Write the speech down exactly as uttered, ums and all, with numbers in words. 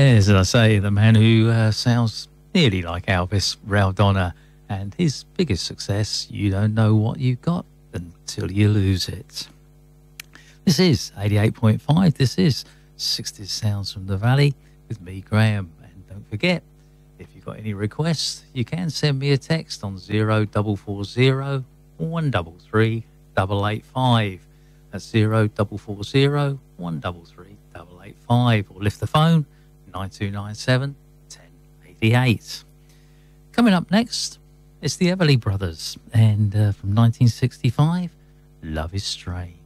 Yes, as I say, the man who uh, sounds nearly like Elvis, Raldonna, and his biggest success, You Don't Know What You Got Until You Lose It. This is eighty-eight point five. This is sixties Sounds from the Valley with me, Graham. And don't forget, if you've got any requests, you can send me a text on zero four four zero, one three three, eight eight five. That's zero four four zero, one three three, eight eight five. Or lift the phone, nine two nine seven, one zero eight eight. Coming up next, it's the Everly Brothers. And uh, from nineteen sixty-five, Love is Strange.